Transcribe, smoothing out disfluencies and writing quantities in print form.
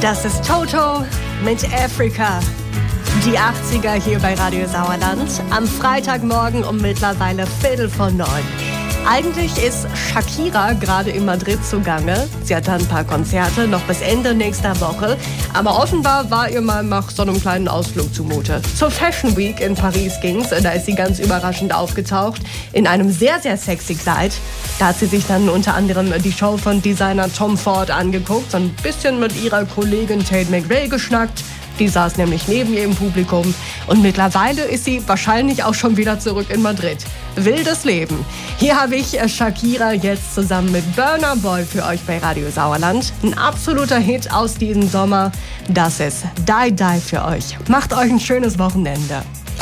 Das ist Toto mit Africa. Die 80er hier bei Radio Sauerland. Am Freitagmorgen um mittlerweile 8:45. Eigentlich ist Shakira gerade in Madrid zugange. Sie hat dann ein paar Konzerte, noch bis Ende nächster Woche. Aber offenbar war ihr mal nach so einem kleinen Ausflug zumute. Zur Fashion Week in Paris ging's. Da ist sie ganz überraschend aufgetaucht. In einem sehr, sehr sexy Kleid. Da hat sie sich dann unter anderem die Show von Designer Tom Ford angeguckt. So ein bisschen mit ihrer Kollegin Tate McRae geschnackt. Die saß nämlich neben ihr im Publikum. Und mittlerweile ist sie wahrscheinlich auch schon wieder zurück in Madrid. Wildes Leben. Hier habe ich Shakira jetzt zusammen mit Burna Boy für euch bei Radio Sauerland. Ein absoluter Hit aus diesem Sommer. Das ist Die Die für euch. Macht euch ein schönes Wochenende.